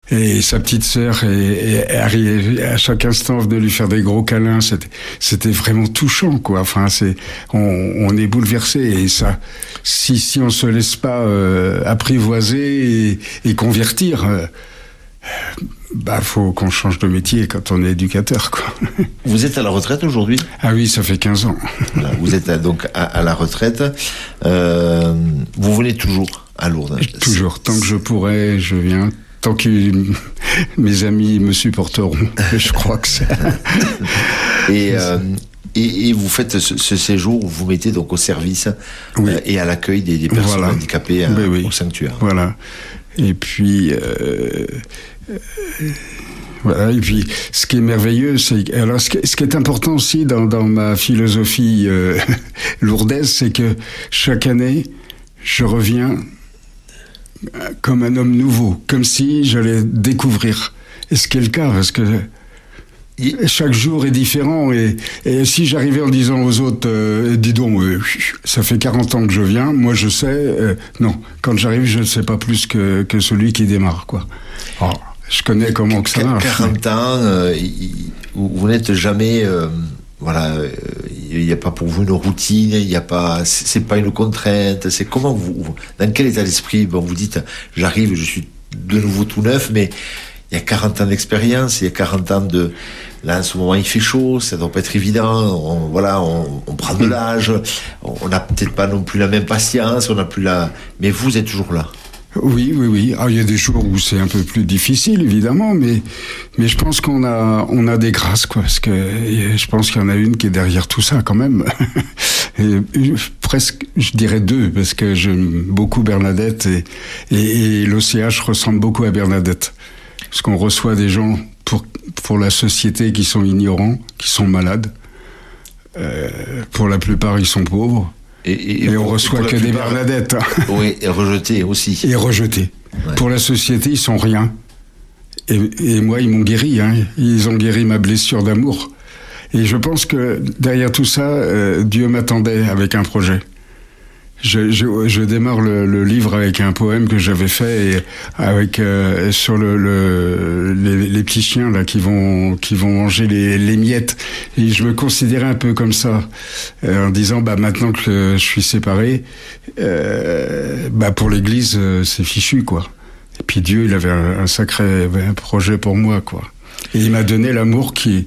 Et sa petite sœur est à chaque instant venait lui faire des gros câlins. C'était vraiment touchant, quoi. Enfin, on est bouleversé. Et ça, si on se laisse pas apprivoiser et convertir, faut qu'on change de métier quand on est éducateur, quoi. Vous êtes à la retraite aujourd'hui ? Ah oui, ça fait 15 ans. Voilà, vous êtes donc à la retraite. Vous venez toujours à Lourdes ? Toujours. Tant que je pourrai, je viens. Tant que mes amis me supporteront, je crois que c'est... Et vous faites ce séjour où vous mettez donc au service et à l'accueil des personnes handicapées au sanctuaire. Voilà. Et puis... voilà. Et puis, ce qui est merveilleux, c'est... Alors, ce qui est important aussi dans ma philosophie lourdaise, c'est que chaque année, je reviens... comme un homme nouveau, comme si j'allais découvrir. Et ce qui est le cas, parce que chaque jour est différent. Et si j'arrivais en disant aux autres, dis donc, ça fait 40 ans que je viens, moi je sais, non, quand j'arrive, je ne sais pas plus que celui qui démarre, quoi. Alors, je connais comment que ça marche. 40 ans, vous n'êtes jamais... il n'y a pas pour vous une routine, c'est pas une contrainte, c'est comment dans quel état d'esprit, vous dites, j'arrive, je suis de nouveau tout neuf, mais il y a 40 ans d'expérience, il y a 40 ans là en ce moment il fait chaud, ça doit pas être évident, on prend de l'âge, on n'a peut-être pas non plus la même patience, mais vous êtes toujours là. Oui. Ah, il y a des jours où c'est un peu plus difficile, évidemment, mais je pense qu'on a des grâces, quoi, parce que je pense qu'il y en a une qui est derrière tout ça, quand même. Et presque, je dirais deux, parce que j'aime beaucoup Bernadette et l'OCH ressemble beaucoup à Bernadette. Parce qu'on reçoit des gens pour la société qui sont ignorants, qui sont malades. Pour la plupart, ils sont pauvres. Et on reçoit que des Bernadettes. Oui, et rejetés aussi. Et rejetés. Ouais. Pour la société, ils sont rien. Et moi, ils m'ont guéri. Ils ont guéri ma blessure d'amour. Et je pense que derrière tout ça, Dieu m'attendait avec un projet. Je démarre le livre avec un poème que j'avais fait avec sur les petits chiens là qui vont manger les miettes, et je me considérais un peu comme ça en disant maintenant que je suis séparé, pour l'Église c'est fichu, quoi. Et puis Dieu, il avait un sacré projet pour moi, quoi. Et il m'a donné l'amour qui...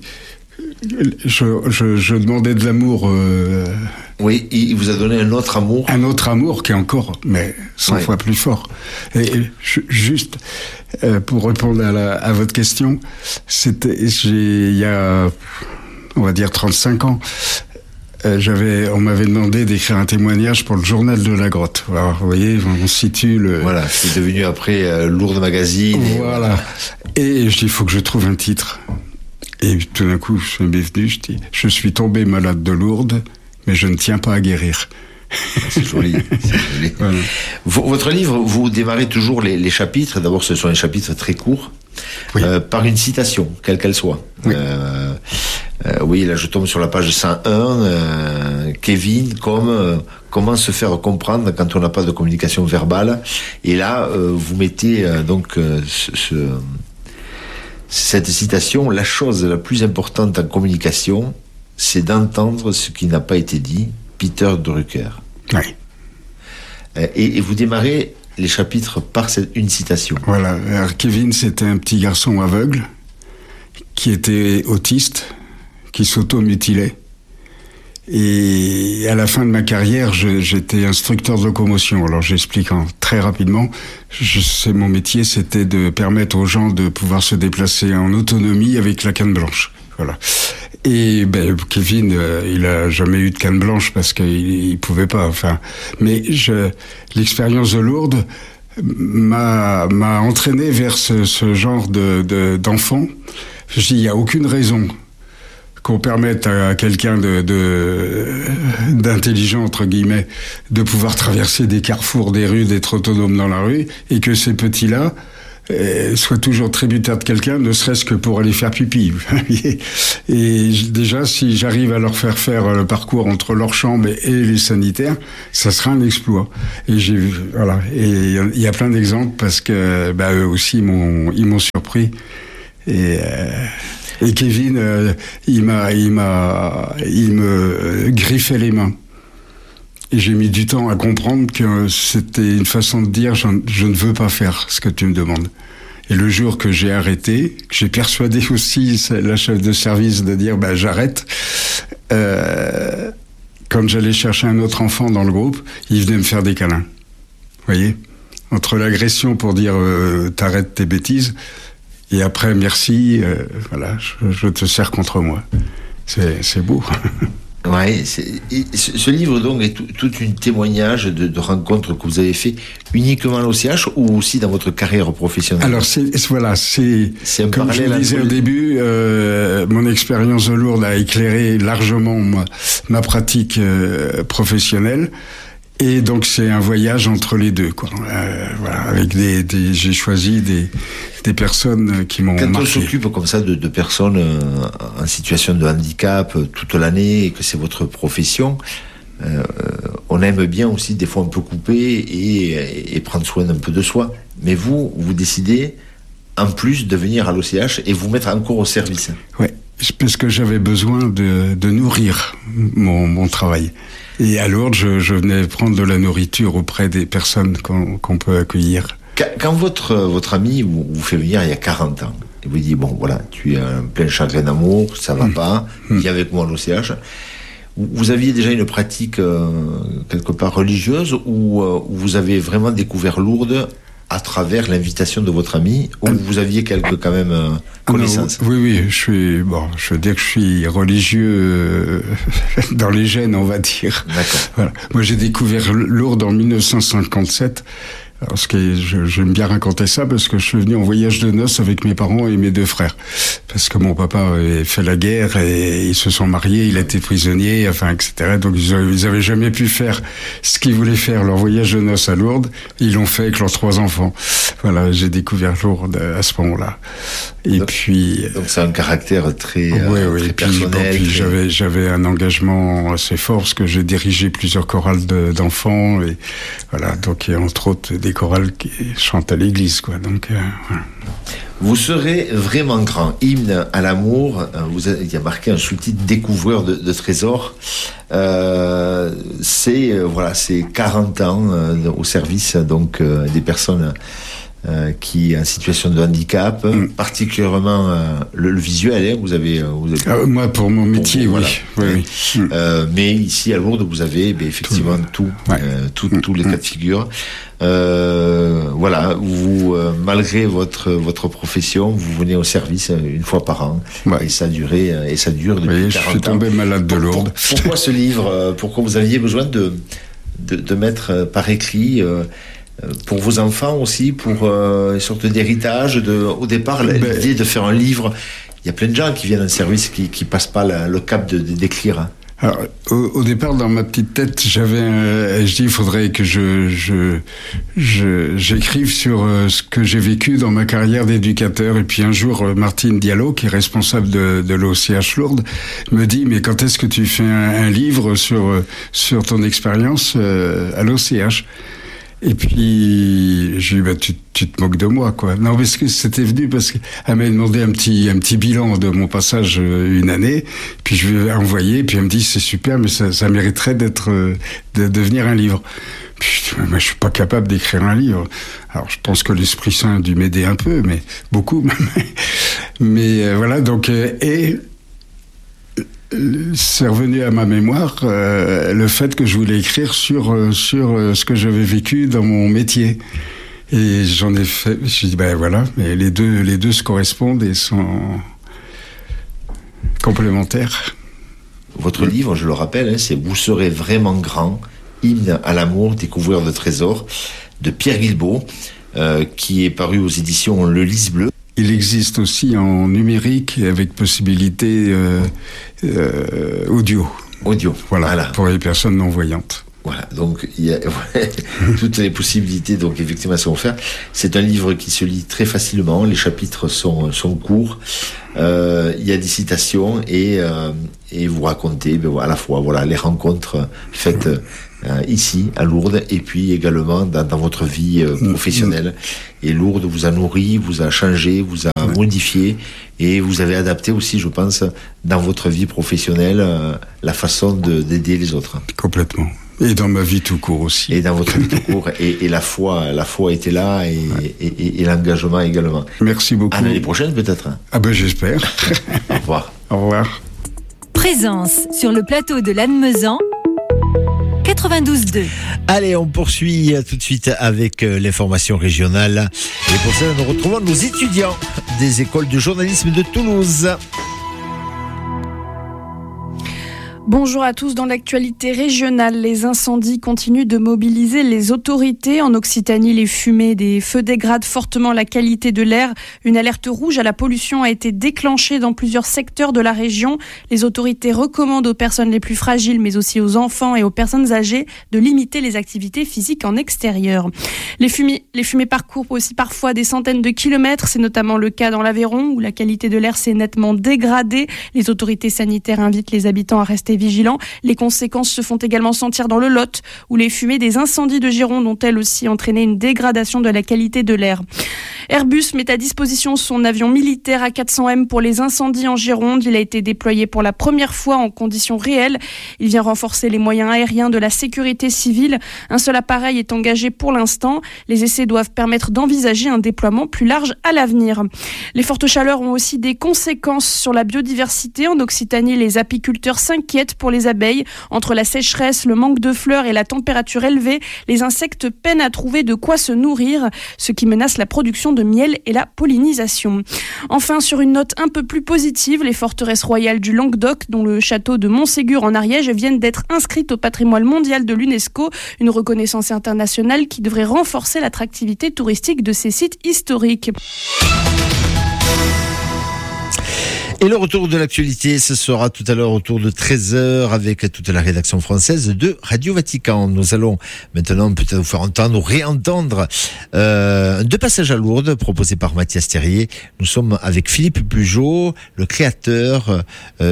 Je demandais de l'amour. Oui, il vous a donné un autre amour. Un autre amour qui est encore, mais 100 fois plus fort. Et juste pour répondre à votre question, il y a, on va dire 35 ans, on m'avait demandé d'écrire un témoignage pour le journal de la grotte. Alors, vous voyez, on situe le... Voilà, c'est devenu après Lourdes Magazine. Voilà. Et je dis, il faut que je trouve un titre. Et tout d'un coup, je m'est venu, je dis, je suis tombé malade de Lourdes, mais je ne tiens pas à guérir. C'est joli. Voilà. Votre livre, vous démarrez toujours les chapitres. D'abord, ce sont des chapitres très courts, par une citation, quelle qu'elle soit. Oui. Là, je tombe sur la page 101. Kevin, comment se faire comprendre quand on n'a pas de communication verbale. Et là, vous mettez cette citation: la chose la plus importante en communication, c'est d'entendre ce qui n'a pas été dit. Peter Drucker. Oui. Et vous démarrez les chapitres par une citation. Voilà. Alors, Kevin, c'était un petit garçon aveugle qui était autiste, qui s'auto-mutilait. Et à la fin de ma carrière, j'étais instructeur de locomotion. Alors j'explique très rapidement. Mon métier, c'était de permettre aux gens de pouvoir se déplacer en autonomie avec la canne blanche. Voilà. Et Kevin, il a jamais eu de canne blanche parce qu'il pouvait pas. Enfin, mais l'expérience de Lourdes m'a entraîné vers ce genre d'enfant. Je dis, il y a aucune raison qu'on permette à quelqu'un d'intelligent, entre guillemets, de pouvoir traverser des carrefours, des rues, d'être autonome dans la rue, et que ces petits-là soient toujours tributaires de quelqu'un, ne serait-ce que pour aller faire pipi. Et déjà, si j'arrive à leur faire le parcours entre leur chambre et les sanitaires, ça sera un exploit. Et voilà. Et il y a plein d'exemples parce que eux aussi ils m'ont surpris. surpris. Et Kevin, il me griffait les mains. Et j'ai mis du temps à comprendre que c'était une façon de dire je ne veux pas faire ce que tu me demandes. Et le jour que j'ai arrêté, que j'ai persuadé aussi la chef de service de dire j'arrête, quand j'allais chercher un autre enfant dans le groupe, il venait me faire des câlins. Vous voyez ? Entre l'agression pour dire t'arrêtes tes bêtises, et après merci, voilà, je te sers contre moi. C'est beau. Ouais, ce livre donc est tout un témoignage de rencontres que vous avez fait uniquement à l'OCH ou aussi dans votre carrière professionnelle. Alors c'est comme je le disais au début, mon expérience de Lourdes a éclairé largement ma pratique professionnelle. Et donc c'est un voyage entre les deux, quoi. Voilà, avec j'ai choisi des personnes qui m'ont marqué. Quand on s'occupe comme ça de personnes en situation de handicap toute l'année et que c'est votre profession, on aime bien aussi des fois un peu couper et prendre soin un peu de soi. Mais vous décidez en plus de venir à l'OCH et vous mettre encore au service. Ouais, parce que j'avais besoin de nourrir mon travail. Et à Lourdes, je venais prendre de la nourriture auprès des personnes qu'on peut accueillir. Quand votre ami vous fait venir il y a 40 ans, et vous dit, bon voilà, tu es en plein chagrin d'amour, ça va pas, viens avec moi à l'OCH, vous aviez déjà une pratique quelque part religieuse ou vous avez vraiment découvert Lourdes à travers l'invitation de votre ami, ou vous aviez quelques quand même connaissances? Oui, je veux dire que je suis religieux dans les gènes, on va dire. D'accord. Voilà. Moi, j'ai découvert Lourdes en 1957. Alors, j'aime bien raconter ça parce que je suis venu en voyage de noces avec mes parents et mes deux frères. Parce que mon papa avait fait la guerre et ils se sont mariés, il a été prisonnier, etc. Donc ils avaient jamais pu faire ce qu'ils voulaient faire, leur voyage de noces à Lourdes. Ils l'ont fait avec leurs 3 enfants. Voilà, j'ai découvert Lourdes à ce moment-là. Et donc c'est un caractère très très personnel. Puis j'avais un engagement assez fort parce que j'ai dirigé plusieurs chorales d'enfants et voilà, donc il y a entre autres des chorales qui chantent à l'église, quoi. Donc voilà. Vous serez vraiment grand. Hymne à l'amour. Il y a marqué un sous-titre découvreur de trésors. C'est 40 ans au service donc des personnes qui en situation de handicap, particulièrement le visuel. Vous avez moi pour mon métier, oui. Mais ici à Lourdes, vous avez effectivement tous les cas de figure. Vous malgré votre profession, vous venez au service une fois par an et ça dure depuis 40 ans. Je suis tombé malade de Lourdes. Pourquoi ce livre? Pourquoi vous aviez besoin de mettre par écrit pour vos enfants aussi, pour une sorte d'héritage au départ, l'idée de faire un livre? Il y a plein de gens qui viennent en service qui passent pas le cap d'écrire. Alors, au départ, dans ma petite tête, je dis, il faudrait que j'écrive sur ce que j'ai vécu dans ma carrière d'éducateur. Et puis un jour, Martine Diallo, qui est responsable de l'OCH Lourdes, me dit, mais quand est-ce que tu fais un livre sur ton expérience à l'OCH? Et puis, j'ai dit, tu te moques de moi, quoi. Non, parce que c'était venu parce qu'elle m'a demandé un petit bilan de mon passage une année. Puis je lui ai envoyé, puis elle me dit, c'est super, mais ça mériterait de devenir un livre. Puis je dis, mais je suis pas capable d'écrire un livre. Alors, je pense que l'Esprit Saint a dû m'aider un peu, mais beaucoup. Mais voilà, donc, c'est revenu à ma mémoire le fait que je voulais écrire sur ce que j'avais vécu dans mon métier. Et j'en ai fait, j'ai dit, voilà, mais les deux se correspondent et sont complémentaires. Votre livre, je le rappelle, c'est « Vous serez vraiment grand, hymne à l'amour, découvreur de trésors » de Pierre Guilbeault, qui est paru aux éditions Le Lys Bleu. Il existe aussi en numérique avec possibilité audio. Voilà, pour les personnes non-voyantes. Voilà, donc il y a toutes les possibilités, donc effectivement, sont offertes. C'est un livre qui se lit très facilement, les chapitres sont courts, il y a des citations et vous racontez à la fois les rencontres faites ici à Lourdes et puis également dans votre vie professionnelle. Et Lourdes vous a nourri, vous a changé, vous a modifié et vous avez adapté aussi, je pense, dans votre vie professionnelle la façon d'aider les autres. Complètement. Et dans ma vie tout court aussi. Et dans votre vie tout court. Et la foi était là et l'engagement également. Merci beaucoup. À l'année prochaine peut-être. Ah ben j'espère. Au revoir. Au revoir. Présence sur le plateau de Lannemezan, 92.2. Allez, on poursuit tout de suite avec l'information régionale. Et pour cela, nous retrouvons nos étudiants des écoles de journalisme de Toulouse. Bonjour à tous. Dans l'actualité régionale, les incendies continuent de mobiliser les autorités. En Occitanie, les fumées des feux dégradent fortement la qualité de l'air. Une alerte rouge à la pollution a été déclenchée dans plusieurs secteurs de la région. Les autorités recommandent aux personnes les plus fragiles, mais aussi aux enfants et aux personnes âgées, de limiter les activités physiques en extérieur. Les fumées parcourent aussi parfois des centaines de kilomètres. C'est notamment le cas dans l'Aveyron, où la qualité de l'air s'est nettement dégradée. Les autorités sanitaires invitent les habitants à rester vigilants. Les conséquences se font également sentir dans le Lot, où les fumées des incendies de Gironde ont elles aussi entraîné une dégradation de la qualité de l'air. Airbus met à disposition son avion militaire A400M pour les incendies en Gironde. Il a été déployé pour la première fois en conditions réelles. Il vient renforcer les moyens aériens de la sécurité civile. Un seul appareil est engagé pour l'instant. Les essais doivent permettre d'envisager un déploiement plus large à l'avenir. Les fortes chaleurs ont aussi des conséquences sur la biodiversité. En Occitanie, les apiculteurs s'inquiètent pour les abeilles. Entre la sécheresse, le manque de fleurs et la température élevée, les insectes peinent à trouver de quoi se nourrir, ce qui menace la production de miel et la pollinisation. Enfin, sur une note un peu plus positive, les forteresses royales du Languedoc, dont le château de Montségur en Ariège, viennent d'être inscrites au patrimoine mondial de l'UNESCO, une reconnaissance internationale qui devrait renforcer l'attractivité touristique de ces sites historiques. Et le retour de l'actualité, ce sera tout à l'heure autour de 13h avec toute la rédaction française de Radio Vatican. Nous allons maintenant peut-être vous faire entendre ou réentendre deux passages à Lourdes proposés par Mathias Terrier. Nous sommes avec Philippe Pujol, le créateur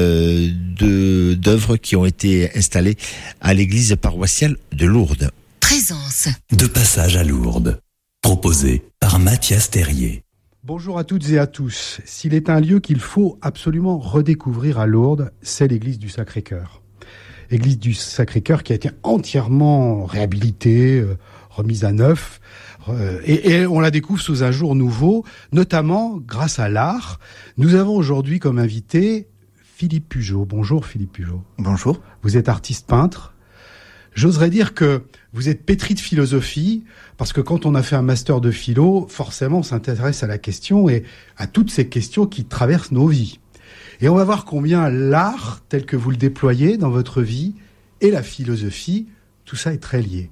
d'œuvres qui ont été installées à l'église paroissiale de Lourdes. Présence. Deux passages à Lourdes, proposés par Mathias Terrier. Bonjour à toutes et à tous. S'il est un lieu qu'il faut absolument redécouvrir à Lourdes, c'est l'église du Sacré-Cœur. L'église du Sacré-Cœur qui a été entièrement réhabilitée, remise à neuf, et on la découvre sous un jour nouveau, notamment grâce à l'art. Nous avons aujourd'hui comme invité Philippe Pujol. Bonjour Philippe Pujol. Bonjour. Vous êtes artiste peintre. J'oserais dire que vous êtes pétri de philosophie, parce que quand on a fait un master de philo, forcément on s'intéresse à la question et à toutes ces questions qui traversent nos vies. Et on va voir combien l'art, tel que vous le déployez dans votre vie, et la philosophie, tout ça est très lié.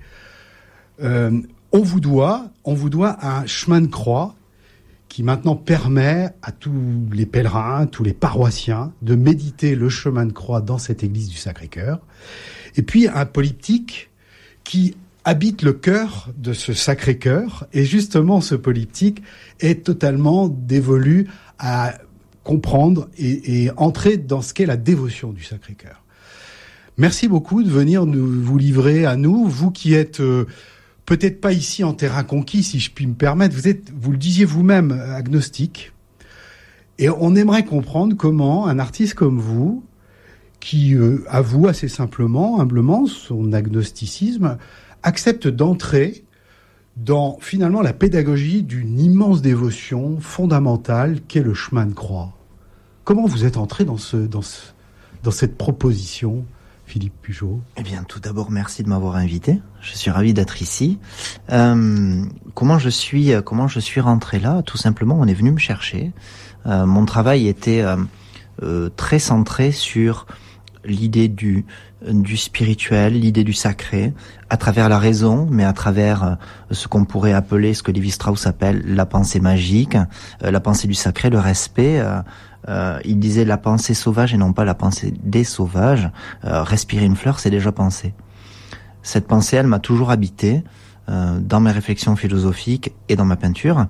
On vous doit un chemin de croix qui maintenant permet à tous les pèlerins, tous les paroissiens, de méditer le chemin de croix dans cette église du Sacré-Cœur. Et puis un polyptyque qui habite le cœur de ce Sacré-Cœur. Et justement, ce polyptyque est totalement dévolu à comprendre et entrer dans ce qu'est la dévotion du Sacré-Cœur. Merci beaucoup de venir vous livrer à nous, vous qui êtes peut-être pas ici en terrain conquis, si je puis me permettre. Vous le disiez vous-même, agnostique. Et on aimerait comprendre comment un artiste comme vous, qui avoue assez simplement, humblement, son agnosticisme, accepte d'entrer dans, finalement, la pédagogie d'une immense dévotion fondamentale qu'est le chemin de croix. Comment vous êtes entré dans cette proposition, Philippe Pujol? Eh bien, tout d'abord, merci de m'avoir invité. Je suis ravi d'être ici. Comment je suis rentré là? Tout simplement, on est venu me chercher. Mon travail était très centré sur l'idée du spirituel, l'idée du sacré, à travers la raison, mais à travers ce qu'on pourrait appeler, ce que Lévi-Strauss appelle la pensée magique, la pensée du sacré, le respect. Il disait la pensée sauvage et non pas la pensée des sauvages. Respirer une fleur, c'est déjà penser. Cette pensée, elle m'a toujours habité dans mes réflexions philosophiques et dans ma peinture.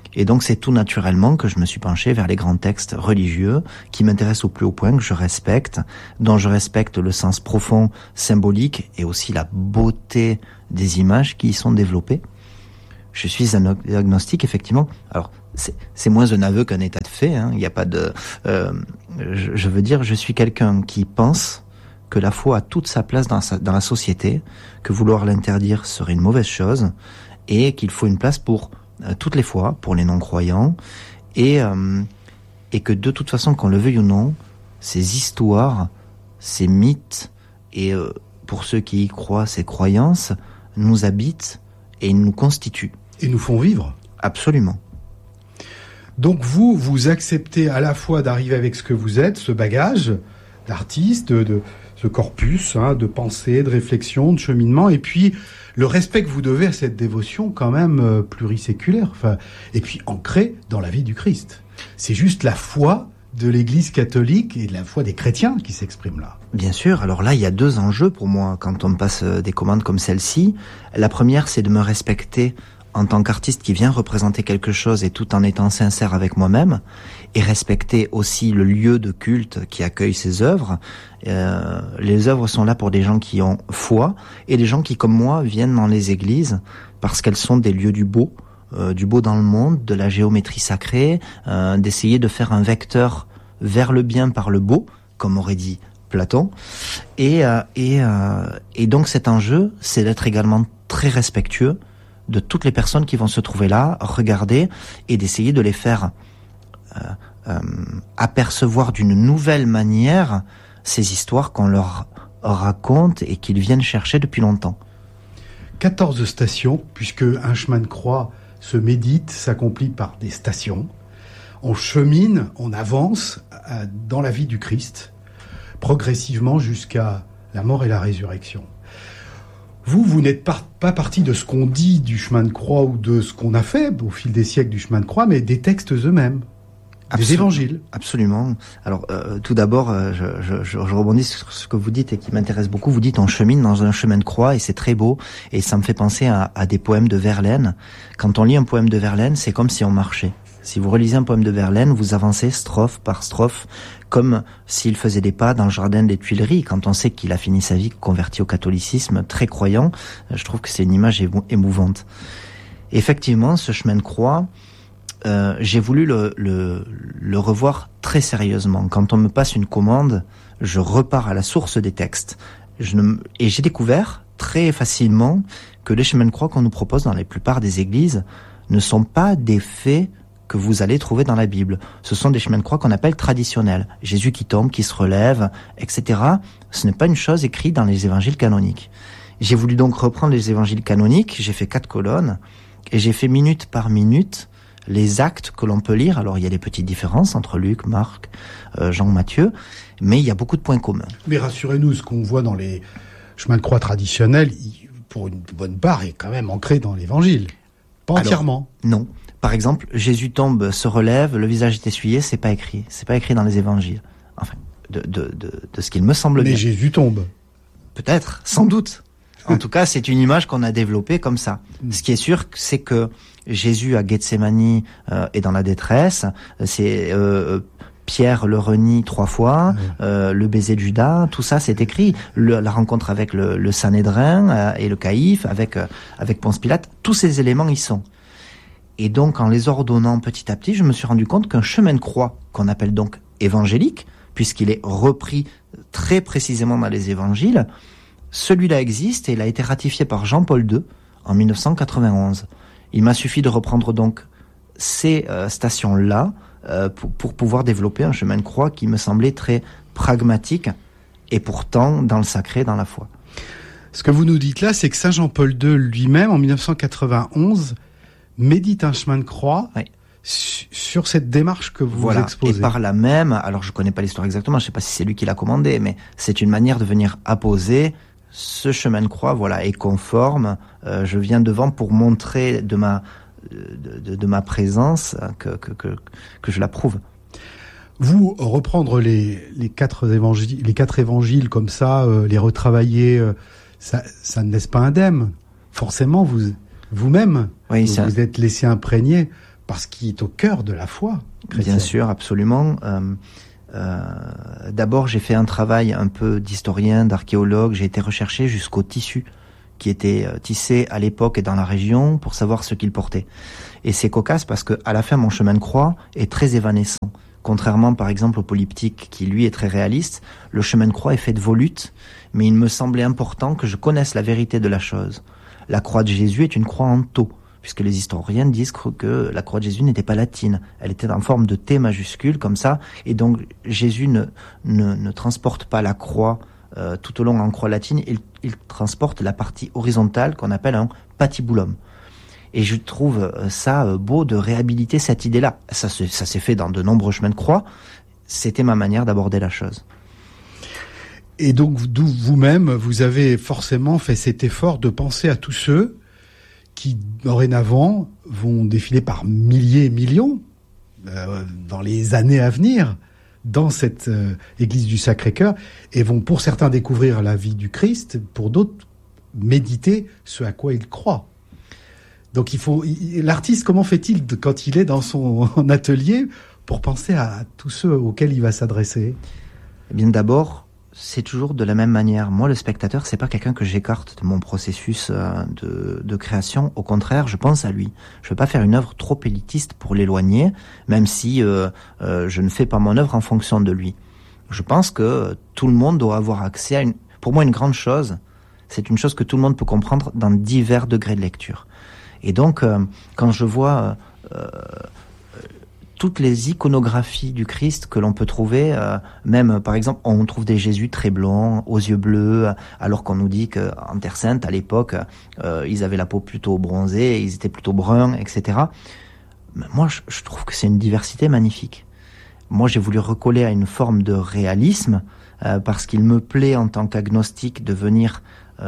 Et donc c'est tout naturellement que je me suis penché vers les grands textes religieux qui m'intéressent au plus haut point, que je respecte, dont je respecte le sens profond, symbolique et aussi la beauté des images qui y sont développées. Je suis un agnostique, effectivement. Alors, c'est moins un aveu qu'un état de fait. Il n'y a pas de. Je veux dire, je suis quelqu'un qui pense que la foi a toute sa place dans la société, que vouloir l'interdire serait une mauvaise chose, et qu'il faut une place pour toutes les foi, pour les non-croyants, et que de toute façon, qu'on le veuille ou non, ces histoires, ces mythes, et pour ceux qui y croient, ces croyances, nous habitent et nous constituent. Et nous font vivre. Absolument. Donc vous acceptez à la fois d'arriver avec ce que vous êtes, ce bagage d'artiste, de ce corpus de pensée, de réflexion, de cheminement, et puis le respect que vous devez à cette dévotion quand même pluriséculaire, et puis ancrée dans la vie du Christ. C'est juste la foi de l'Église catholique et de la foi des chrétiens qui s'expriment là. Bien sûr. Alors là, il y a 2 enjeux pour moi quand on me passe des commandes comme celle-ci. La première, c'est de me respecter en tant qu'artiste qui vient représenter quelque chose et tout en étant sincère avec moi-même, et respecter aussi le lieu de culte qui accueille ces œuvres. Les œuvres sont là pour des gens qui ont foi et des gens qui, comme moi, viennent dans les églises parce qu'elles sont des lieux du beau dans le monde, de la géométrie sacrée, d'essayer de faire un vecteur vers le bien par le beau, comme aurait dit Platon. Et donc cet enjeu, c'est d'être également très respectueux de toutes les personnes qui vont se trouver là, regarder, et d'essayer de les faire apercevoir d'une nouvelle manière ces histoires qu'on leur raconte et qu'ils viennent chercher depuis longtemps. 14 stations, puisque un chemin de croix se médite, s'accomplit par des stations. On chemine, on avance dans la vie du Christ, progressivement jusqu'à la mort et la résurrection. Vous n'êtes pas parti de ce qu'on dit du chemin de croix ou de ce qu'on a fait au fil des siècles du chemin de croix, mais des textes eux-mêmes, des évangiles. Absolument. Alors, tout d'abord, je rebondis sur ce que vous dites et qui m'intéresse beaucoup. Vous dites on chemine dans un chemin de croix et c'est très beau. Et ça me fait penser à des poèmes de Verlaine. Quand on lit un poème de Verlaine, c'est comme si on marchait. Si vous relisez un poème de Verlaine, vous avancez strophe par strophe, comme s'il faisait des pas dans le jardin des Tuileries. Quand on sait qu'il a fini sa vie converti au catholicisme, très croyant, je trouve que c'est une image émouvante. Effectivement, ce chemin de croix, j'ai voulu le revoir très sérieusement. Quand on me passe une commande, je repars à la source des textes. Et j'ai découvert très facilement que les chemins de croix qu'on nous propose dans la plupart des églises ne sont pas des faits que vous allez trouver dans la Bible. Ce sont des chemins de croix qu'on appelle traditionnels. Jésus qui tombe, qui se relève, etc. Ce n'est pas une chose écrite dans les évangiles canoniques. J'ai voulu donc reprendre les évangiles canoniques, j'ai fait 4 colonnes, et j'ai fait minute par minute les actes que l'on peut lire. Alors il y a des petites différences entre Luc, Marc, Jean, Matthieu, mais il y a beaucoup de points communs. Mais rassurez-nous, ce qu'on voit dans les chemins de croix traditionnels, pour une bonne part, est quand même ancré dans l'évangile. Pas entièrement. Non. Par exemple, Jésus tombe, se relève, le visage est essuyé, c'est pas écrit. C'est pas écrit dans les évangiles. Enfin, de ce qu'il me semble bien. Mais Jésus tombe. Peut-être, sans doute. En tout cas, c'est une image qu'on a développée comme ça. Ce qui est sûr, c'est que Jésus à Gethsémani est dans la détresse. C'est Pierre le renie 3 fois, le baiser de Judas, tout ça c'est écrit. La rencontre avec le Sanhédrin et le Caïphe, avec Ponce Pilate, tous ces éléments y sont. Et donc, en les ordonnant petit à petit, je me suis rendu compte qu'un chemin de croix, qu'on appelle donc évangélique, puisqu'il est repris très précisément dans les évangiles, celui-là existe et il a été ratifié par Jean-Paul II en 1991. Il m'a suffi de reprendre donc ces stations-là pour pouvoir développer un chemin de croix qui me semblait très pragmatique et pourtant dans le sacré, dans la foi. Ce que vous nous dites là, c'est que Saint Jean-Paul II lui-même, en 1991, médite un chemin de croix sur cette démarche que vous exposez. Et par là même, alors je connais pas l'histoire exactement, je sais pas si c'est lui qui l'a commandé, mais c'est une manière de venir apposer ce chemin de croix, est conforme. Je viens devant pour montrer de ma présence que je l'approuve. Vous, reprendre les 4 évangiles comme ça, les retravailler, ça ne laisse pas indemne. Forcément, vous-même, vous êtes laissé imprégner par ce qui est au cœur de la foi chrétienne. Bien sûr, absolument. D'abord, j'ai fait un travail un peu d'historien, d'archéologue. J'ai été recherché jusqu'au tissu qui était tissé à l'époque et dans la région pour savoir ce qu'il portait. Et c'est cocasse parce que à la fin, mon chemin de croix est très évanescent. Contrairement, par exemple, au polyptyque qui, lui, est très réaliste, le chemin de croix est fait de volutes, mais il me semblait important que je connaisse la vérité de la chose. La croix de Jésus est une croix en tau, puisque les historiens disent que la croix de Jésus n'était pas latine. Elle était en forme de T majuscule, comme ça, et donc Jésus ne transporte pas la croix tout au long en croix latine, il transporte la partie horizontale qu'on appelle un patibulum. Et je trouve ça beau de réhabiliter cette idée-là. Ça s'est fait dans de nombreux chemins de croix. C'était ma manière d'aborder la chose. Et donc, d'où vous-même, vous avez forcément fait cet effort de penser à tous ceux qui, dorénavant, vont défiler par milliers et millions dans les années à venir dans cette église du Sacré-Cœur et vont, pour certains, découvrir la vie du Christ, pour d'autres, méditer ce à quoi ils croient. Donc l'artiste, comment fait-il quand il est dans son atelier pour penser à tous ceux auxquels il va s'adresser? Eh bien, d'abord, c'est toujours de la même manière. Moi, le spectateur, c'est pas quelqu'un que j'écarte de mon processus de création. Au contraire, je pense à lui. Je veux pas faire une œuvre trop élitiste pour l'éloigner, même si je ne fais pas mon œuvre en fonction de lui. Je pense que tout le monde doit avoir accès à pour moi, une grande chose, c'est une chose que tout le monde peut comprendre dans divers degrés de lecture. Et donc, quand je vois toutes les iconographies du Christ que l'on peut trouver, même par exemple, on trouve des Jésus très blonds, aux yeux bleus, alors qu'on nous dit qu'en Terre Sainte, à l'époque, ils avaient la peau plutôt bronzée, ils étaient plutôt bruns, etc. Mais moi, je trouve que c'est une diversité magnifique. Moi, j'ai voulu recoller à une forme de réalisme, parce qu'il me plaît en tant qu'agnostique de venir,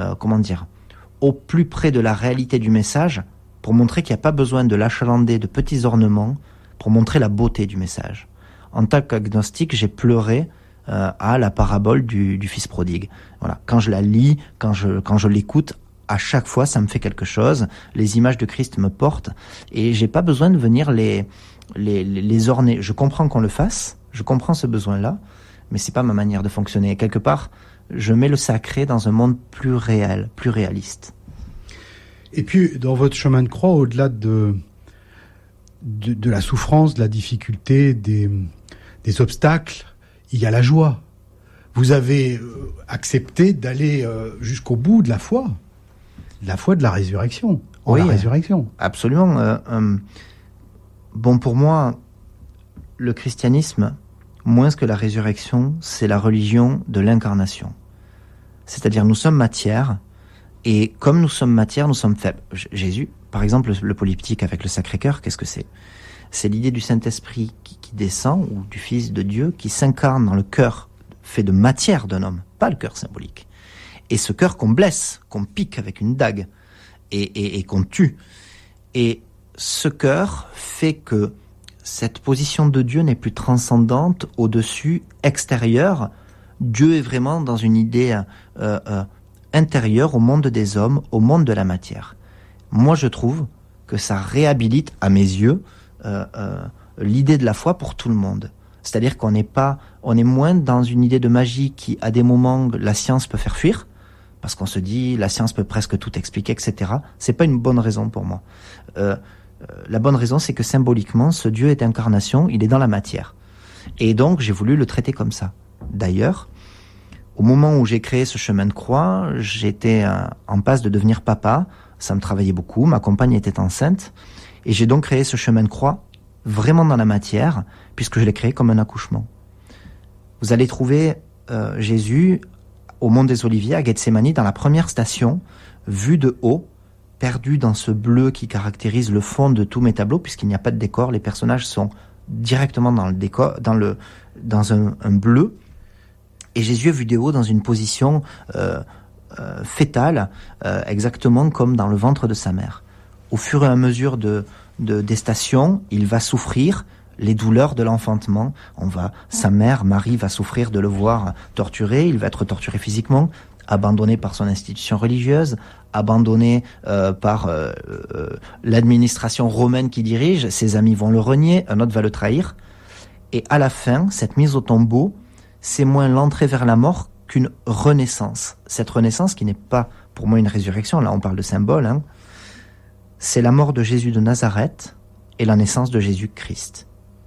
au plus près de la réalité du message, pour montrer qu'il n'y a pas besoin de l'achalander de petits ornements, pour montrer la beauté du message. En tant qu'agnostique, j'ai pleuré à la parabole du fils prodigue. Voilà. Quand je la lis, quand je l'écoute, à chaque fois, ça me fait quelque chose. Les images de Christ me portent, et j'ai pas besoin de venir les orner. Je comprends qu'on le fasse, je comprends ce besoin-là, mais c'est pas ma manière de fonctionner. Et quelque part, je mets le sacré dans un monde plus réel, plus réaliste. Et puis, dans votre chemin de croix, au-delà de la souffrance, de la difficulté, des obstacles, il y a la joie. Vous avez accepté d'aller jusqu'au bout de la foi de la résurrection. Oui, la résurrection. Absolument. Bon, pour moi, le christianisme, moins que la résurrection, c'est la religion de l'incarnation. C'est-à-dire, nous sommes matière, et comme nous sommes matière, nous sommes faibles. Jésus, par exemple, le polyptyque avec le Sacré-Cœur, qu'est-ce que c'est? C'est l'idée du Saint-Esprit qui descend, ou du Fils de Dieu, qui s'incarne dans le cœur fait de matière d'un homme, pas le cœur symbolique. Et ce cœur qu'on blesse, qu'on pique avec une dague, et qu'on tue. Et ce cœur fait que cette position de Dieu n'est plus transcendante, au-dessus, extérieure. Dieu est vraiment dans une idée intérieure au monde des hommes, au monde de la matière. Moi, je trouve que ça réhabilite, à mes yeux, l'idée de la foi pour tout le monde. C'est-à-dire on est moins dans une idée de magie qui, à des moments, la science peut faire fuir, parce qu'on se dit, la science peut presque tout expliquer, etc. C'est pas une bonne raison pour moi. La bonne raison, c'est que symboliquement, ce Dieu est incarnation, il est dans la matière. Et donc, j'ai voulu le traiter comme ça. D'ailleurs, au moment où j'ai créé ce chemin de croix, j'étais en passe de devenir papa. Ça me travaillait beaucoup, ma compagne était enceinte. Et j'ai donc créé ce chemin de croix vraiment dans la matière, puisque je l'ai créé comme un accouchement. Vous allez trouver Jésus au Mont des Oliviers, à Gethsémani, dans la première station, vu de haut, perdu dans ce bleu qui caractérise le fond de tous mes tableaux, puisqu'il n'y a pas de décor, les personnages sont directement dans le décor, dans un bleu. Et Jésus est vu de haut dans une position fétale, exactement comme dans le ventre de sa mère. Au fur et à mesure des stations, il va souffrir les douleurs de l'enfantement. Sa mère, Marie, va souffrir de le voir torturé, il va être torturé physiquement. abandonné par son institution religieuse, abandonné par l'administration romaine qui dirige. Ses amis vont le renier, un autre va le trahir. Et à la fin, cette mise au tombeau, c'est moins l'entrée vers la mort qu'une renaissance. Cette renaissance qui n'est pas pour moi une résurrection, là on parle de symbole, hein. C'est la mort de Jésus de Nazareth et la naissance de Jésus-Christ.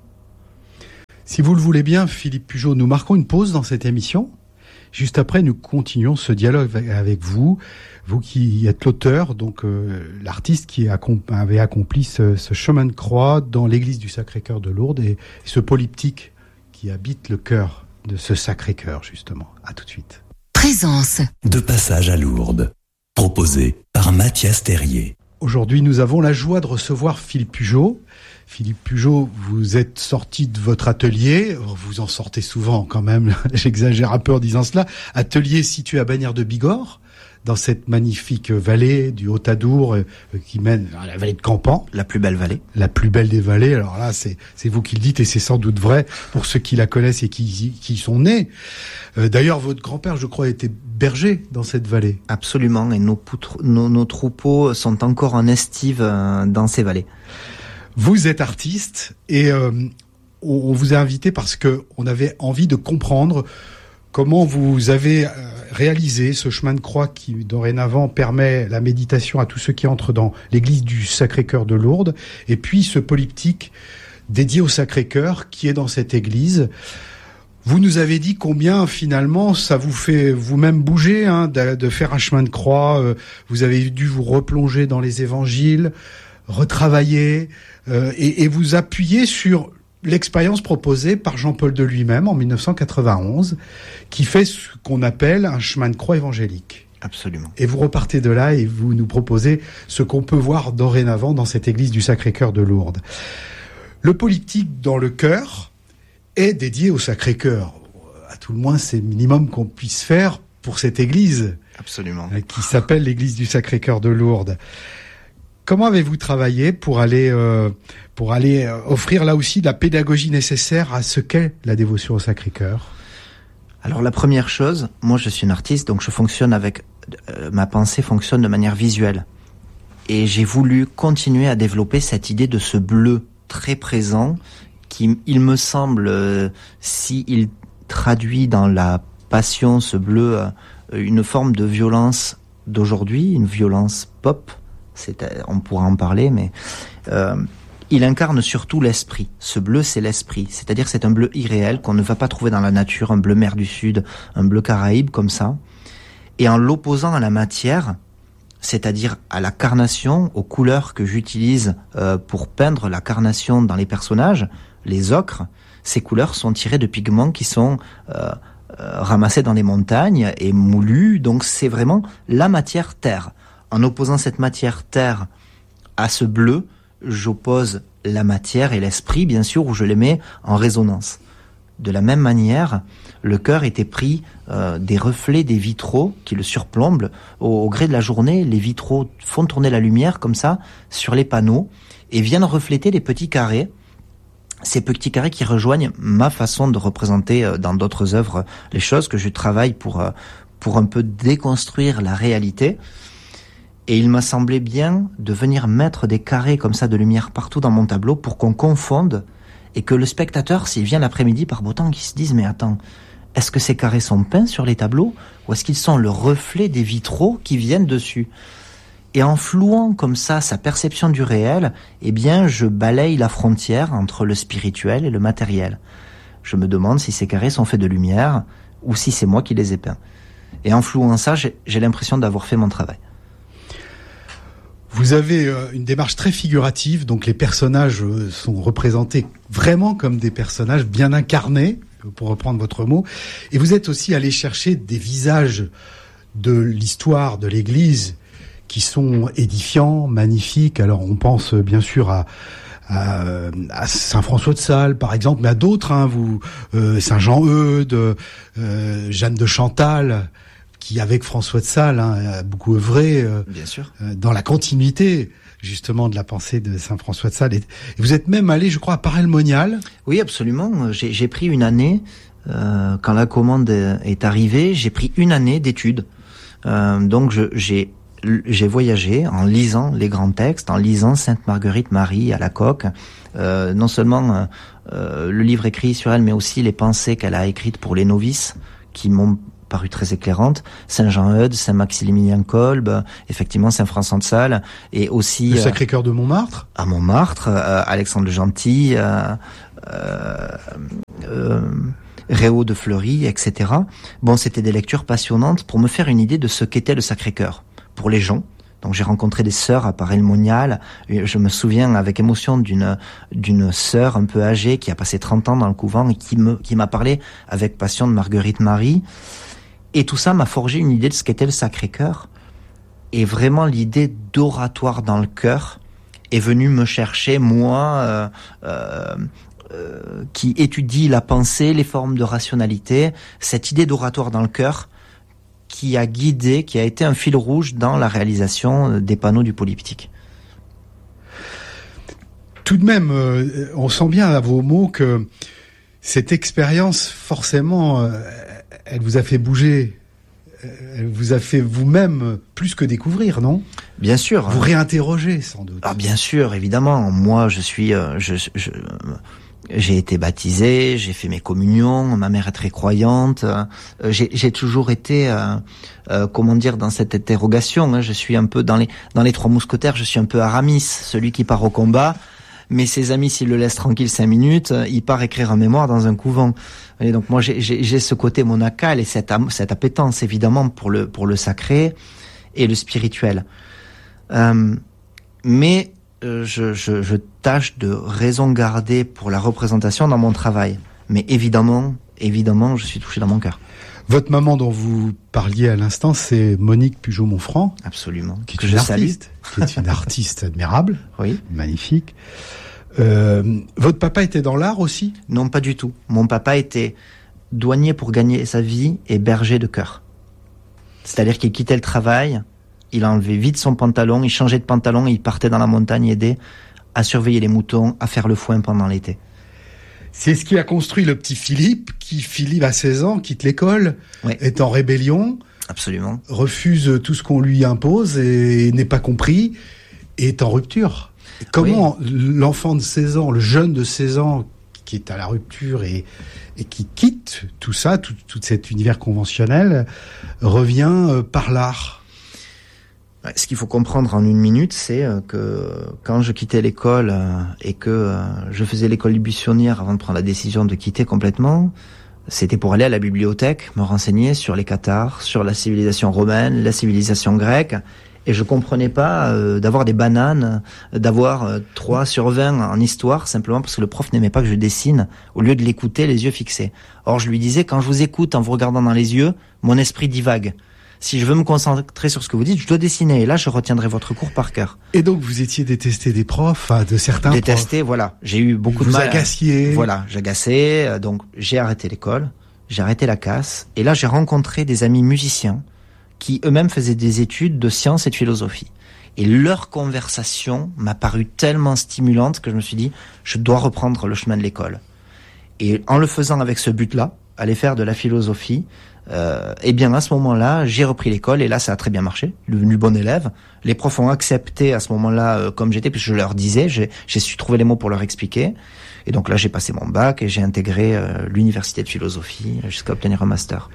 Si vous le voulez bien, Philippe Pugeot, nous marquons une pause dans cette émission. Juste après, nous continuons ce dialogue avec vous, vous qui êtes l'auteur, donc l'artiste qui avait accompli ce chemin de croix dans l'église du Sacré-Cœur de Lourdes et ce polyptyque qui habite le cœur de ce Sacré-Cœur, justement. À tout de suite. Présence. De passage à Lourdes. Proposé par Mathias Terrier. Aujourd'hui, nous avons la joie de recevoir Philippe Pugeot. Philippe Pugeot, vous êtes sorti de votre atelier, vous en sortez souvent quand même, j'exagère un peu en disant cela, atelier situé à Bagnères de Bigorre, dans cette magnifique vallée du Haut-Adour qui mène à la vallée de Campan. La plus belle vallée. La plus belle des vallées, alors là c'est vous qui le dites et c'est sans doute vrai pour ceux qui la connaissent et qui y sont nés. D'ailleurs, votre grand-père, je crois, était berger dans cette vallée. Absolument, et nos troupeaux sont encore en estive dans ces vallées. Vous êtes artiste et on vous a invité parce que on avait envie de comprendre comment vous avez réalisé ce chemin de croix qui dorénavant permet la méditation à tous ceux qui entrent dans l'église du Sacré-Cœur de Lourdes, et puis ce polyptyque dédié au Sacré-Cœur qui est dans cette église. Vous nous avez dit combien finalement ça vous fait vous-même bouger, hein, de faire un chemin de croix. Vous avez dû vous replonger dans les évangiles, retravailler et vous appuyer sur l'expérience proposée par Jean-Paul II lui-même en 1991, qui fait ce qu'on appelle un chemin de croix évangélique. Absolument. Et vous repartez de là et vous nous proposez ce qu'on peut voir dorénavant dans cette église du Sacré-Cœur de Lourdes. Le polyptyque dans le cœur est dédié au Sacré-Cœur. À tout le moins, c'est le minimum qu'on puisse faire pour cette église. Absolument. Qui s'appelle l'église du Sacré-Cœur de Lourdes. Comment avez-vous travaillé pour aller offrir là aussi de la pédagogie nécessaire à ce qu'est la dévotion au Sacré-Cœur ? Alors la première chose, moi je suis un artiste, donc je fonctionne avec ma pensée fonctionne de manière visuelle, et j'ai voulu continuer à développer cette idée de ce bleu très présent qui, il me semble, s'il traduit dans la passion, ce bleu, une forme de violence d'aujourd'hui, une violence pop. On pourra en parler, mais il incarne surtout l'esprit. Ce bleu, c'est l'esprit. C'est-à-dire c'est un bleu irréel qu'on ne va pas trouver dans la nature, un bleu mer du Sud, un bleu Caraïbe comme ça. Et en l'opposant à la matière, c'est-à-dire à la carnation, aux couleurs que j'utilise pour peindre la carnation dans les personnages, les ocres, ces couleurs sont tirées de pigments qui sont ramassés dans les montagnes et moulus. Donc c'est vraiment la matière terre. En opposant cette matière terre à ce bleu, j'oppose la matière et l'esprit, bien sûr, où je les mets en résonance. De la même manière, le cœur était pris des reflets des vitraux qui le surplombent. Au gré de la journée, les vitraux font tourner la lumière comme ça sur les panneaux et viennent refléter les petits carrés. Ces petits carrés qui rejoignent ma façon de représenter dans d'autres œuvres les choses, que je travaille pour un peu déconstruire la réalité. Et il m'a semblé bien de venir mettre des carrés comme ça de lumière partout dans mon tableau pour qu'on confonde et que le spectateur, s'il vient l'après-midi par beau temps, qu'il se dise « Mais attends, est-ce que ces carrés sont peints sur les tableaux ou est-ce qu'ils sont le reflet des vitraux qui viennent dessus ?» Et en flouant comme ça sa perception du réel, eh bien, je balaye la frontière entre le spirituel et le matériel. Je me demande si ces carrés sont faits de lumière ou si c'est moi qui les ai peints. Et en flouant ça, j'ai l'impression d'avoir fait mon travail. Vous avez une démarche très figurative, donc les personnages sont représentés vraiment comme des personnages bien incarnés, pour reprendre votre mot, et vous êtes aussi allé chercher des visages de l'histoire de l'Église qui sont édifiants, magnifiques. Alors on pense bien sûr à Saint François de Sales, par exemple, mais à d'autres, hein, Saint Jean-Eudes, Jeanne de Chantal, qui, avec François de Sales, a beaucoup œuvré bien sûr. Dans la continuité, justement, de la pensée de Saint François de Sales. Et vous êtes même allé, je crois, à Paray-le-Monial. Oui, absolument. J'ai pris une année, quand la commande est arrivée, j'ai pris une année d'études Donc j'ai voyagé en lisant les grands textes, en lisant Sainte Marguerite Marie à la coque, non seulement le livre écrit sur elle, mais aussi les pensées qu'elle a écrites pour les novices, qui m'ont paru très éclairantes. Saint Jean Eudes, Saint Maximilien Kolb, effectivement Saint François de Sales, et aussi le Sacré-Cœur de Montmartre. À Montmartre, Alexandre le Gentil, Réau de Fleury, etc. Bon, c'était des lectures passionnantes pour me faire une idée de ce qu'était le Sacré-Cœur pour les gens. Donc j'ai rencontré des sœurs à Paray-le-Monial. Je me souviens avec émotion d'une sœur un peu âgée qui a passé 30 ans dans le couvent et qui m'a parlé avec passion de Marguerite Marie. Et tout ça m'a forgé une idée de ce qu'était le Sacré-Cœur. Et vraiment l'idée d'oratoire dans le cœur est venue me chercher, moi, qui étudie la pensée, les formes de rationalité, cette idée d'oratoire dans le cœur qui a été un fil rouge dans la réalisation des panneaux du polyptyque. Tout de même, on sent bien à vos mots que cette expérience, forcément, elle vous a fait bouger, elle vous a fait vous-même plus que découvrir, non ? Bien sûr. Vous réinterrogez, sans doute. Ah, bien sûr, évidemment. Moi, j'ai été baptisé, j'ai fait mes communions, ma mère est très croyante. J'ai toujours été, dans cette interrogation. Hein, je suis un peu dans les Trois Mousquetaires, je suis un peu Aramis, celui qui part au combat. Mais ses amis, s'ils le laissent tranquille 5 minutes, il part écrire un mémoire dans un couvent. Et donc moi, j'ai ce côté monacal et cette appétence évidemment pour le sacré et le spirituel. Mais je tâche de raison garder pour la représentation dans mon travail. Mais évidemment, je suis touché dans mon cœur. Votre maman dont vous parliez à l'instant, c'est Monique Pugeot-Monfrand. Absolument. Qui est une artiste admirable. Oui. Magnifique. Votre papa était dans l'art aussi ? Non, pas du tout. Mon papa était douanier pour gagner sa vie et berger de cœur. C'est-à-dire qu'il quittait le travail, il enlevait vite son pantalon, il changeait de pantalon et il partait dans la montagne aider à surveiller les moutons, à faire le foin pendant l'été. C'est ce qui a construit le petit Philippe, qui, Philippe à 16 ans, quitte l'école, oui. Est en rébellion, absolument, refuse tout ce qu'on lui impose et n'est pas compris, et est en rupture. Comment l'enfant de 16 ans, le jeune de 16 ans, qui est à la rupture et qui quitte tout ça, tout cet univers conventionnel, revient par l'art ? Ce qu'il faut comprendre en 1 minute, c'est que quand je quittais l'école et que je faisais l'école du buissonnière avant de prendre la décision de quitter complètement, c'était pour aller à la bibliothèque, me renseigner sur les cathares, sur la civilisation romaine, la civilisation grecque. Et je comprenais pas d'avoir des bananes, d'avoir 3 sur 20 en histoire, simplement parce que le prof n'aimait pas que je dessine, au lieu de l'écouter les yeux fixés. Or, je lui disais, quand je vous écoute en vous regardant dans les yeux, mon esprit divague. Si je veux me concentrer sur ce que vous dites, je dois dessiner. Et là, je retiendrai votre cours par cœur. Et donc, vous étiez détesté des profs, de certains détesté, profs. Voilà. J'ai eu beaucoup de mal. Vous agaciez. Voilà, j'agaçais. Donc, j'ai arrêté l'école. J'ai arrêté la casse. Et là, j'ai rencontré des amis musiciens qui eux-mêmes faisaient des études de sciences et de philosophie. Et leur conversation m'a paru tellement stimulante que je me suis dit, je dois reprendre le chemin de l'école. Et en le faisant avec ce but-là, aller faire de la philosophie, eh bien à ce moment-là, j'ai repris l'école et là ça a très bien marché, devenu bon élève. Les profs ont accepté à ce moment-là comme j'étais, puisque je leur disais, j'ai su trouver les mots pour leur expliquer. Et donc là j'ai passé mon bac et j'ai intégré l'université de philosophie jusqu'à obtenir un master.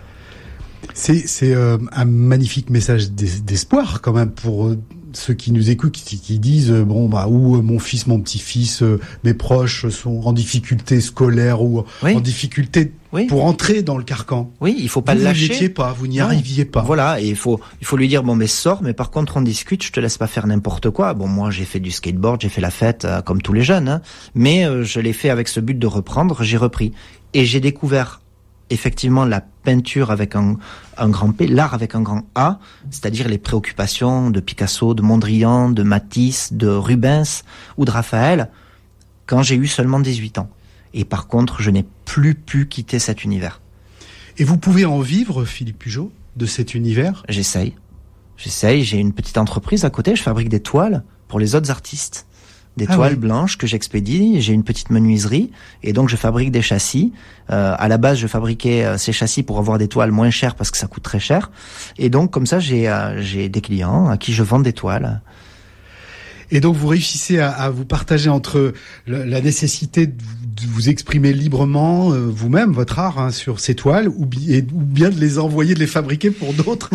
C'est un magnifique message d'espoir quand même pour ceux qui nous écoutent, qui disent où mon fils, mon petit-fils, mes proches sont en difficulté scolaire ou en difficulté pour entrer dans le carcan. Oui, il faut pas le lâcher. Vous n'y étiez pas, vous n'y arriviez pas. Voilà, et il faut lui dire sors, mais par contre on discute, je te laisse pas faire n'importe quoi. Bon, moi j'ai fait du skateboard, j'ai fait la fête comme tous les jeunes, hein, mais je l'ai fait avec ce but de reprendre. J'ai repris et j'ai découvert effectivement la peinture avec un grand P, l'art avec un grand A, c'est-à-dire les préoccupations de Picasso, de Mondrian, de Matisse, de Rubens ou de Raphaël, quand j'ai eu seulement 18 ans. Et par contre, je n'ai plus pu quitter cet univers. Et vous pouvez en vivre, Philippe Pugeot, de cet univers ? J'essaye, j'ai une petite entreprise à côté, je fabrique des toiles pour les autres artistes. des toiles blanches que j'expédie. J'ai une petite menuiserie et donc je fabrique des châssis. À la base, je fabriquais ces châssis pour avoir des toiles moins chères parce que ça coûte très cher. Et donc comme ça, j'ai des clients à qui je vends des toiles. Et donc vous réussissez à vous partager entre la nécessité de vous exprimer librement vous-même, votre art, sur ces toiles, ou bien de les envoyer, de les fabriquer pour d'autres.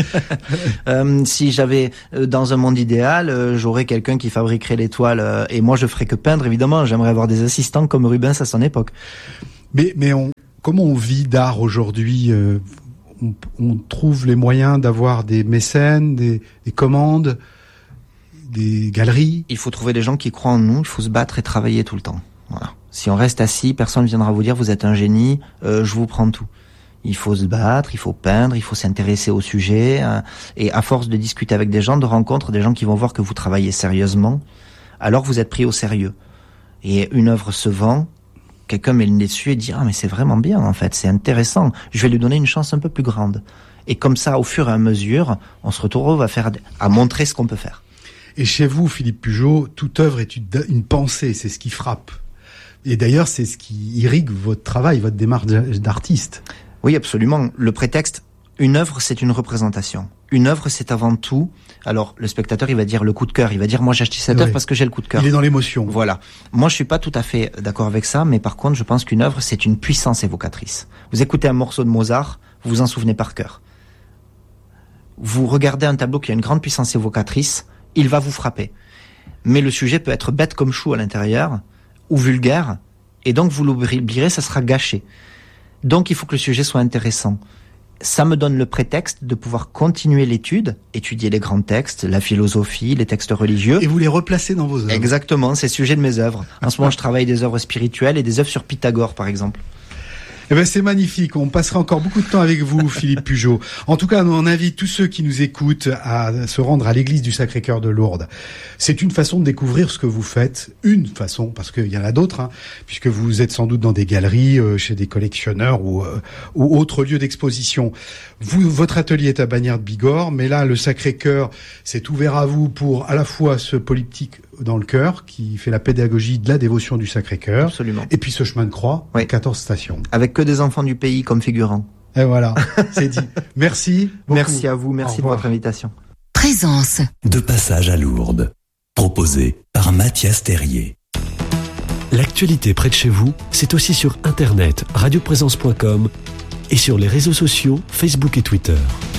Si j'avais, dans un monde idéal, j'aurais quelqu'un qui fabriquerait les toiles, et moi je ferais que peindre, évidemment. J'aimerais avoir des assistants comme Rubens à son époque. Mais comment on vit d'art aujourd'hui? On trouve les moyens d'avoir des mécènes, des commandes, des galeries. Il faut trouver des gens qui croient en nous, il faut se battre et travailler tout le temps. Voilà. Si on reste assis, personne ne viendra vous dire vous êtes un génie, je vous prends tout. Il faut se battre, il faut peindre, il faut s'intéresser au sujet, et à force de discuter avec des gens, de rencontrer des gens qui vont voir que vous travaillez sérieusement, alors vous êtes pris au sérieux. Et une œuvre se vend, quelqu'un met le nez dessus et dit « Ah mais c'est vraiment bien en fait, c'est intéressant, je vais lui donner une chance un peu plus grande ». Et comme ça, au fur et à mesure, on se retrouve à montrer ce qu'on peut faire. Et chez vous, Philippe Pugeot, toute œuvre est une pensée, c'est ce qui frappe. Et d'ailleurs, c'est ce qui irrigue votre travail, votre démarche d'artiste. Oui, absolument. Le prétexte, une œuvre, c'est une représentation. Une œuvre, c'est avant tout... Alors, le spectateur, il va dire le coup de cœur. Il va dire, moi, j'ai acheté cette œuvre parce que j'ai le coup de cœur. Il est dans l'émotion. Voilà. Moi, je suis pas tout à fait d'accord avec ça, mais par contre, je pense qu'une œuvre, c'est une puissance évocatrice. Vous écoutez un morceau de Mozart, vous vous en souvenez par cœur. Vous regardez un tableau qui a une grande puissance évocatrice, il va vous frapper. Mais le sujet peut être bête comme chou à l'intérieur, ou vulgaire, et donc vous l'oublierez, ça sera gâché. Donc il faut que le sujet soit intéressant. Ça me donne le prétexte de pouvoir continuer l'étude, étudier les grands textes, la philosophie, les textes religieux. Et vous les replacez dans vos œuvres. Exactement, c'est le sujet de mes œuvres. En ce moment, je travaille des œuvres spirituelles et des œuvres sur Pythagore, par exemple. Eh ben, c'est magnifique. On passera encore beaucoup de temps avec vous, Philippe Pugeot. En tout cas, on invite tous ceux qui nous écoutent à se rendre à l'église du Sacré-Cœur de Lourdes. C'est une façon de découvrir ce que vous faites. Une façon, parce qu'il y en a d'autres, puisque vous êtes sans doute dans des galeries, chez des collectionneurs ou autres lieux d'exposition. Votre atelier est à Bagnères de Bigorre, mais là, le Sacré-Cœur, c'est ouvert à vous pour à la fois ce polyptyque dans le cœur, qui fait la pédagogie de la dévotion du Sacré-Cœur. Absolument. Et puis ce chemin de croix, 14 stations. Avec que des enfants du pays comme figurants. Et voilà, c'est dit. Merci beaucoup. Merci à vous, merci de votre invitation. Présence. De passage à Lourdes. Proposé par Mathias Terrier. L'actualité près de chez vous, c'est aussi sur internet radioprésence.com et sur les réseaux sociaux Facebook et Twitter.